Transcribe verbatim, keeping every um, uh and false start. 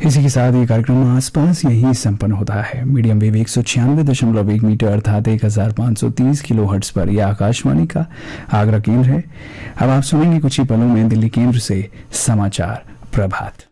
इसी के साथ ये कार्यक्रम आसपास यही संपन्न होता है। मीडियम वेव एक सौ छियानवे दशमलव एक मीटर अर्थात एक हजार पाँच सौ तीस किलो हर्ट्ज पर यह आकाशवाणी का आगरा केंद्र है। अब आप सुनेंगे कुछ ही पलों में दिल्ली केंद्र से समाचार प्रभात।